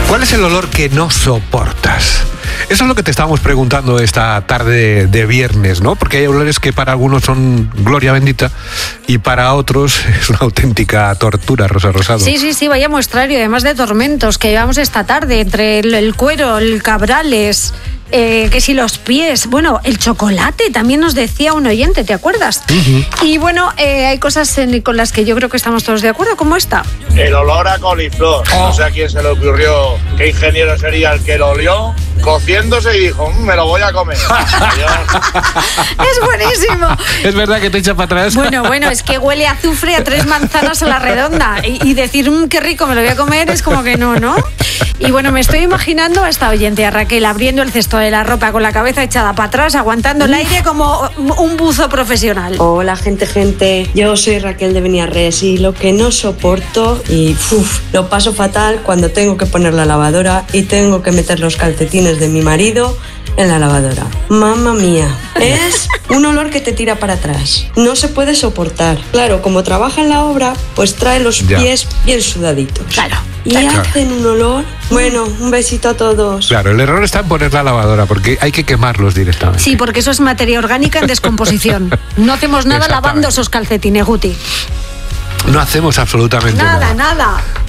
¿Cuál es el olor que no soportas? Eso es lo que te estábamos preguntando esta tarde de viernes, ¿no? Porque hay olores que para algunos son gloria bendita y para otros es una auténtica tortura, Rosa Rosado. Sí, vaya muestrario, además de tormentos que llevamos esta tarde, entre el cuero, el cabrales, que si los pies, bueno, el chocolate, también nos decía un oyente, ¿te acuerdas? Uh-huh. Y bueno, hay cosas con las que yo creo que estamos todos de acuerdo, como esta. El olor a coliflor, no sé a quién se le ocurrió, qué ingeniero sería el que lo olió, cociéndose y dijo, me lo voy a comer. Es buenísimo. Es verdad que te echa para atrás. Bueno, es que huele a azufre a 3 manzanas a la redonda y decir, qué rico, me lo voy a comer, es como que no. Y bueno, me estoy imaginando a esta oyente, a Raquel, abriendo el cesto de la ropa con la cabeza echada para atrás, aguantando el aire como un buzo profesional. Hola, gente. Yo soy Raquel de Beniarrés y lo que no soporto y lo paso fatal cuando tengo que poner la lavadora y tengo que meter los calcetines de mi marido en la lavadora. Mamma mía, es un olor que te tira para atrás. No se puede soportar. Claro, como trabaja en la obra, pues trae los pies bien sudaditos. Claro. Y hacen un olor. Bueno, un besito a todos. Claro, el error está en poner la lavadora, porque hay que quemarlos directamente. Sí, porque eso es materia orgánica en descomposición. No hacemos nada lavando esos calcetines, Guti. No hacemos absolutamente nada. Nada.